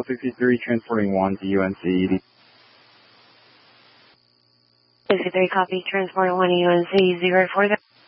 Hotel 63, transporting 1 to UNC. 63, copy, transporting 1 to UNC, 0 4.